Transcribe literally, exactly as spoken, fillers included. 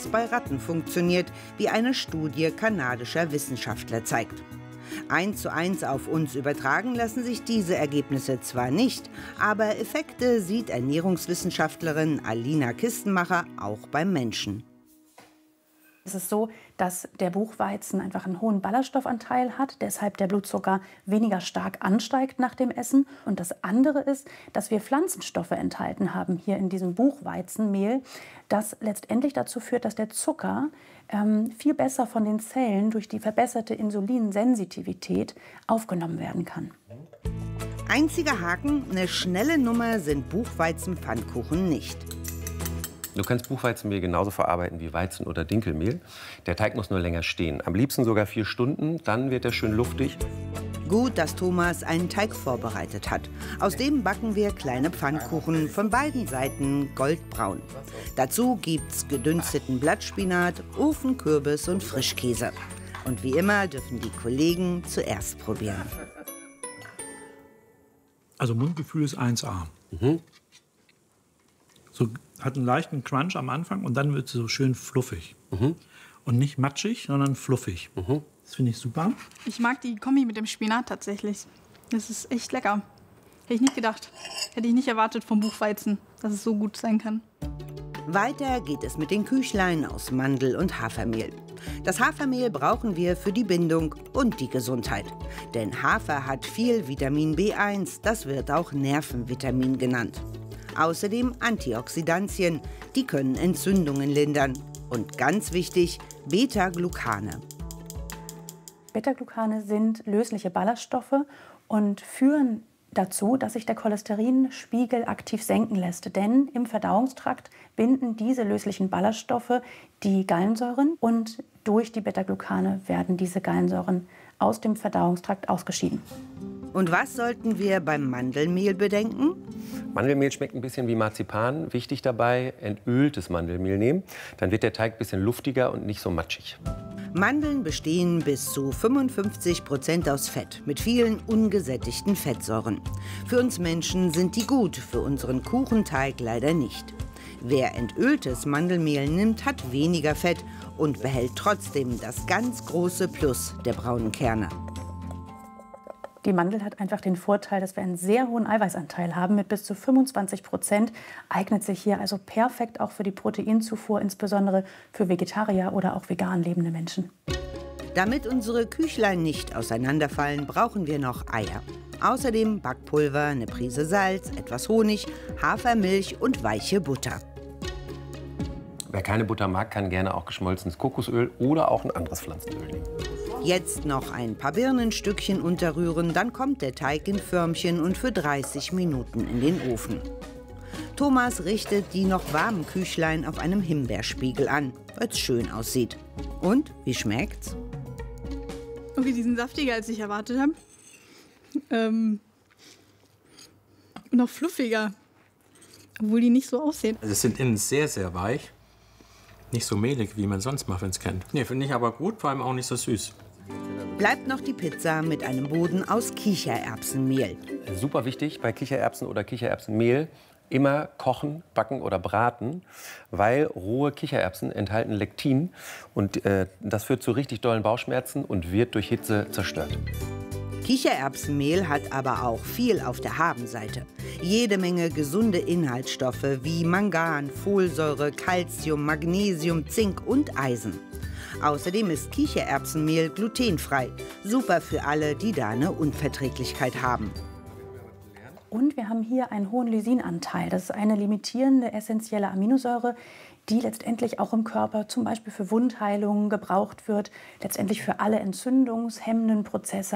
bei Ratten funktioniert, wie eine Studie kanadischer Wissenschaftler zeigt. Eins zu eins auf uns übertragen lassen sich diese Ergebnisse zwar nicht, aber Effekte sieht Ernährungswissenschaftlerin Alina Kistenmacher auch beim Menschen. Es ist so, dass der Buchweizen einfach einen hohen Ballaststoffanteil hat, deshalb der Blutzucker weniger stark ansteigt nach dem Essen. Und das andere ist, dass wir Pflanzenstoffe enthalten haben hier in diesem Buchweizenmehl, das letztendlich dazu führt, dass der Zucker ähm, viel besser von den Zellen durch die verbesserte Insulinsensitivität aufgenommen werden kann. Einziger Haken, eine schnelle Nummer sind Buchweizenpfannkuchen nicht. Du kannst Buchweizenmehl genauso verarbeiten wie Weizen- oder Dinkelmehl. Der Teig muss nur länger stehen. Am liebsten sogar vier Stunden, dann wird er schön luftig. Gut, dass Thomas einen Teig vorbereitet hat. Aus dem backen wir kleine Pfannkuchen, von beiden Seiten goldbraun. Dazu gibt's gedünsteten Blattspinat, Ofenkürbis und Frischkäse. Und wie immer dürfen die Kollegen zuerst probieren. Also Mundgefühl ist eins A. Mhm. So hat einen leichten Crunch am Anfang und dann wird es so schön fluffig. Mhm. Und nicht matschig, sondern fluffig. Mhm. Das finde ich super. Ich mag die Kombi mit dem Spinat tatsächlich. Das ist echt lecker. Hätte ich nicht gedacht. Hätte ich nicht erwartet vom Buchweizen, dass es so gut sein kann. Weiter geht es mit den Küchlein aus Mandel- und Hafermehl. Das Hafermehl brauchen wir für die Bindung und die Gesundheit. Denn Hafer hat viel Vitamin B eins, das wird auch Nervenvitamin genannt. Außerdem Antioxidantien, die können Entzündungen lindern. Und ganz wichtig, Beta-Glucane. Beta-Glucane sind lösliche Ballaststoffe und führen dazu, dass sich der Cholesterinspiegel aktiv senken lässt. Denn im Verdauungstrakt binden diese löslichen Ballaststoffe die Gallensäuren und durch die Beta-Glucane werden diese Gallensäuren aus dem Verdauungstrakt ausgeschieden. Und was sollten wir beim Mandelmehl bedenken? Mandelmehl schmeckt ein bisschen wie Marzipan. Wichtig dabei, entöltes Mandelmehl nehmen. Dann wird der Teig ein bisschen luftiger und nicht so matschig. Mandeln bestehen bis zu fünfundfünfzig Prozent aus Fett mit vielen ungesättigten Fettsäuren. Für uns Menschen sind die gut, für unseren Kuchenteig leider nicht. Wer entöltes Mandelmehl nimmt, hat weniger Fett und behält trotzdem das ganz große Plus der braunen Kerne. Die Mandel hat einfach den Vorteil, dass wir einen sehr hohen Eiweißanteil haben mit bis zu fünfundzwanzig Prozent. Eignet sich hier also perfekt auch für die Proteinzufuhr, insbesondere für Vegetarier oder auch vegan lebende Menschen. Damit unsere Küchlein nicht auseinanderfallen, brauchen wir noch Eier. Außerdem Backpulver, eine Prise Salz, etwas Honig, Hafermilch und weiche Butter. Wer keine Butter mag, kann gerne auch geschmolzenes Kokosöl oder auch ein anderes Pflanzenöl nehmen. Jetzt noch ein paar Birnenstückchen unterrühren, dann kommt der Teig in Förmchen und für dreißig Minuten in den Ofen. Thomas richtet die noch warmen Küchlein auf einem Himbeerspiegel an, weil es schön aussieht. Und, wie schmeckt's? Okay, die sind saftiger, als ich erwartet habe. Ähm, und auch fluffiger, obwohl die nicht so aussehen. Also es sind innen sehr, sehr weich. Nicht so mehlig, wie man sonst Muffins kennt. Nee, finde ich aber gut, vor allem auch nicht so süß. Bleibt noch die Pizza mit einem Boden aus Kichererbsenmehl. Super wichtig bei Kichererbsen oder Kichererbsenmehl, immer kochen, backen oder braten, weil rohe Kichererbsen enthalten Lektin und äh, das führt zu richtig dollen Bauchschmerzen und wird durch Hitze zerstört. Kichererbsenmehl hat aber auch viel auf der Habenseite. Jede Menge gesunde Inhaltsstoffe wie Mangan, Folsäure, Calcium, Magnesium, Zink und Eisen. Außerdem ist Kichererbsenmehl glutenfrei. Super für alle, die da eine Unverträglichkeit haben. Und wir haben hier einen hohen Lysinanteil. Das ist eine limitierende essentielle Aminosäure, die letztendlich auch im Körper zum Beispiel für Wundheilung gebraucht wird, letztendlich für alle entzündungshemmenden Prozesse,